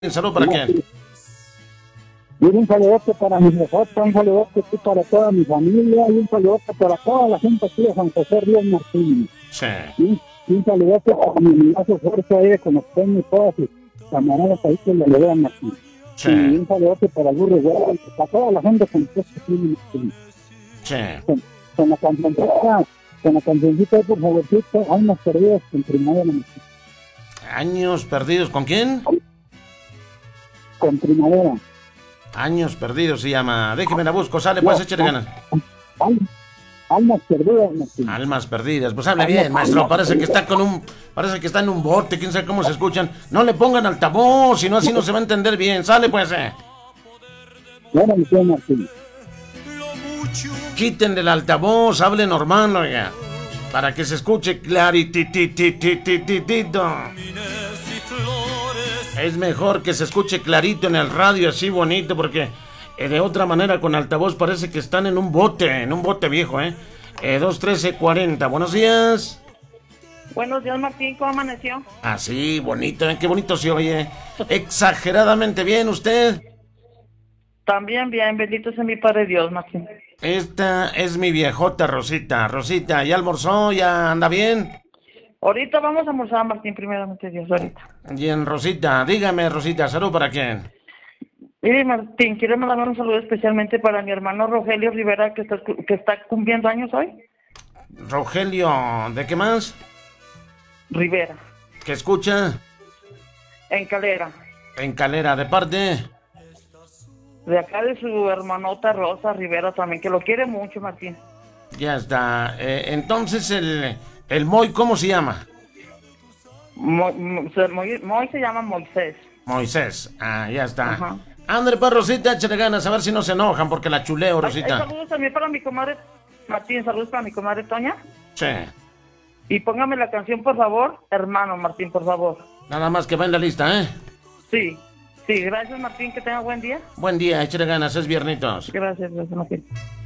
¿Un saludo para quién? Y un saludote para mi viejota, un saludote aquí para toda mi familia y un saludote para toda la gente aquí de San José Ríos Martín. Sí. Y un saludote para mi amigazo Jorge ahí de Conocen y todas sus camaradas ahí que le vean Martín. Sí. Y un saludote para el burro igual, para toda la gente que nos está escuchando Martín. Sí. Con la cancioncita ahí, por favorcito, Almas Perdidas con Primavera Martín. Años perdidos, ¿con quién? Con Primavera. Años perdidos se llama. Déjeme la busco, sale, pues, échale ganas. Almas perdidas, Martín. Almas perdidas, pues hable bien, maestro. Parece que está en un bote, quién sabe cómo se escuchan. No le pongan altavoz, si no así no se va a entender bien. Sale, pues. Bueno, mi tío Martín. Quítenle el altavoz, hable normal, oiga. Para que se escuche clarititititititito. Es mejor que se escuche clarito en el radio, así bonito, porque de otra manera con altavoz parece que están en un bote viejo, 213-40. Buenos días. Buenos días, Martín, ¿cómo amaneció? Así, bonito, qué bonito se oye. Exageradamente bien, ¿usted? También bien, bendito sea mi Padre Dios, Martín. Esta es mi viejota Rosita. Rosita, ¿ya almorzó? ¿Ya anda bien? Ahorita vamos a almorzar, Martín, primeramente Dios, ahorita. Bien, Rosita, dígame, Rosita, ¿salud para quién? Mire, Martín, quiero mandar un saludo especialmente para mi hermano Rogelio Rivera, que está cumpliendo años hoy. Rogelio, ¿de qué más? Rivera. ¿Qué escucha? En Calera. En Calera, ¿de parte? De acá de su hermanota Rosa Rivera también, que lo quiere mucho, Martín. Ya está. Entonces, el Moy, ¿cómo se llama? Moy se llama Moisés. Moisés. Ah, ya está. Ajá. Ándale, pues, Rosita, échale ganas, a ver si no se enojan porque la chuleo, Rosita. Saludos también para mi comadre Martín, saludos para mi comadre Toña. Sí. Y póngame la canción, por favor, hermano Martín, por favor. Nada más que va en la lista, ¿eh? Sí, sí, gracias Martín, que tenga buen día. Buen día, échale ganas, es viernitos. Gracias Martín.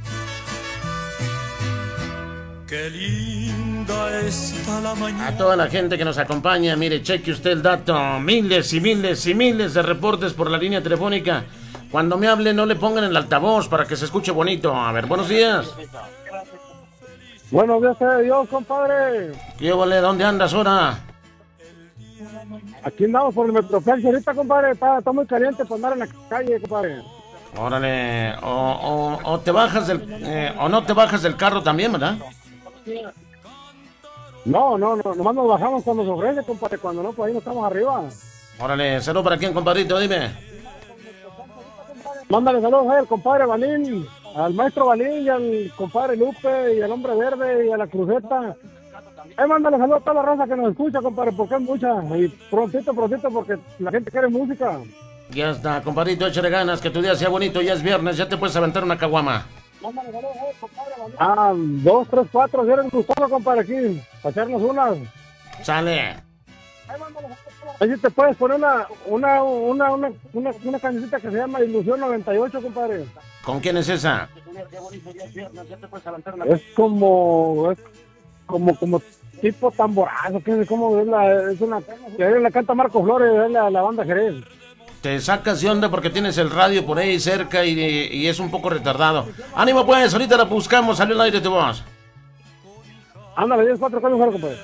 Qué linda está la mañana. A toda la gente que nos acompaña, mire, cheque usted el dato. Miles y miles y miles de reportes por la línea telefónica. Cuando me hable, no le pongan el altavoz para que se escuche bonito. A ver, buenos días. Buenos días, Dios, compadre. ¿Qué vale? ¿Dónde andas ahora? Aquí andamos por el Metroplex ahorita, compadre. Está muy caliente para andar en la calle, compadre. Órale, o te bajas o no te bajas del carro también, ¿verdad? No, nomás nos bajamos cuando se ofrece, compadre. Cuando no, pues ahí no estamos arriba. Órale, saludo para quién, compadrito, dime. Mándale saludos al compadre Balín, al maestro Balín y al compadre Lupe y al hombre verde y a la cruceta. Mándale saludos a toda la raza que nos escucha, compadre, porque es mucha. Y prontito, porque la gente quiere música. Ya está, compadrito, échale ganas, que tu día sea bonito, ya es viernes, ya te puedes aventar una caguama. Mándale saludos compadre Balín. 2, 3, 4, si eres gustoso, compadre, aquí, para echarnos unas. Sale. Ahí sí te puedes poner una cancioncita que se llama Ilusión 98, compadre. ¿Con quién es esa? Es como tipo tamborazo, que es como es una que la canta Marco Flores, es la banda Jerez. Te sacas de onda porque tienes el radio por ahí cerca y es un poco retardado. Ánimo pues, ahorita la buscamos, salió al aire tu voz. Ándale, 10, 4, ¿cuál compadre?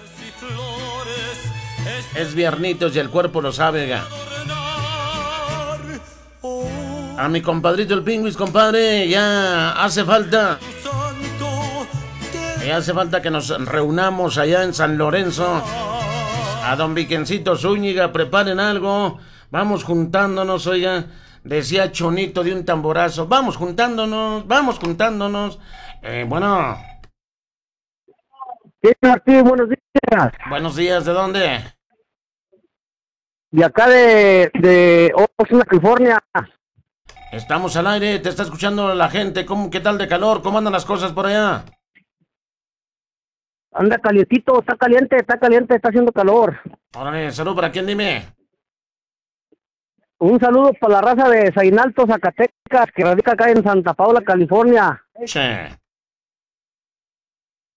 Es viernitos y el cuerpo lo sabe, ga. A mi compadrito el Pingüis, compadre, ya hace falta que nos reunamos allá en San Lorenzo. A don Viquencito Zúñiga, preparen algo. Vamos juntándonos, oiga. Decía Chonito de un tamborazo. Vamos juntándonos. Bueno. Sí, Martín, buenos días. Buenos días, ¿de dónde? De acá de Oxnard, California. Estamos al aire, te está escuchando la gente. ¿Qué tal de calor? ¿Cómo andan las cosas por allá? Anda calientito, está caliente, está haciendo calor. Órale, salud para quién, dime. Un saludo para la raza de Zainalto, Zacatecas, que radica acá en Santa Paula, California. Che.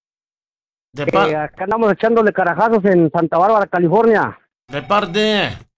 Acá andamos echándole carajazos en Santa Bárbara, California. De parte.